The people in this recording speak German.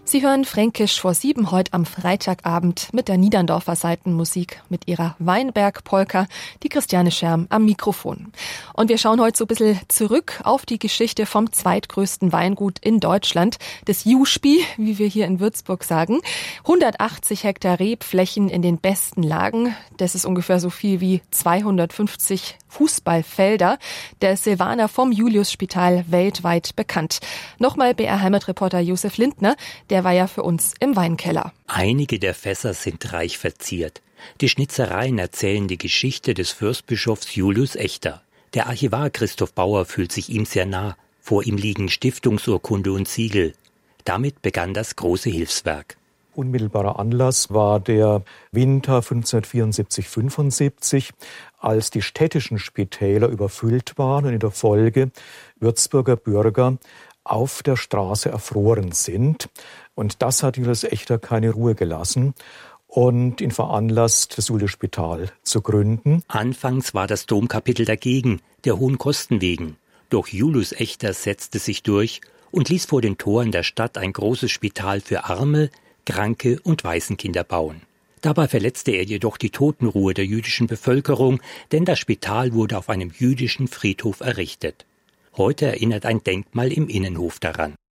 Sie hören Fränkisch vor 7 heute am Freitagabend mit der Niederndorfer Seitenmusik mit ihrer Weinberg-Polka, die Christiane Scherm am Mikrofon. Und wir schauen heute so ein bisschen zurück auf die Geschichte vom zweitgrößten Weingut in Deutschland, des Juspi, wie wir hier in Würzburg sagen. 180 Hektar Rebflächen in den besten Lagen. Das ist ungefähr so viel wie 250 Fußballfelder. Der Silvaner vom Juliusspital weltweit bekannt. Nochmal BR-Heimatreporter Josef Lindner, der war ja für uns im Weinkeller. Einige der Fässer sind reich verziert. Die Schnitzereien erzählen die Geschichte des Fürstbischofs Julius Echter. Der Archivar Christoph Bauer fühlt sich ihm sehr nah. Vor ihm liegen Stiftungsurkunde und Siegel. Damit begann das große Hilfswerk. Unmittelbarer Anlass war der Winter 1574-75, als die städtischen Spitäler überfüllt waren und in der Folge Würzburger Bürger auf der Straße erfroren sind. Und das hat Julius Echter keine Ruhe gelassen und ihn veranlasst, das Juliusspital zu gründen. Anfangs war das Domkapitel dagegen, der hohen Kosten wegen. Doch Julius Echter setzte sich durch und ließ vor den Toren der Stadt ein großes Spital für Arme, Kranke und Waisenkinder bauen. Dabei verletzte er jedoch die Totenruhe der jüdischen Bevölkerung, denn das Spital wurde auf einem jüdischen Friedhof errichtet. Heute erinnert ein Denkmal im Innenhof daran.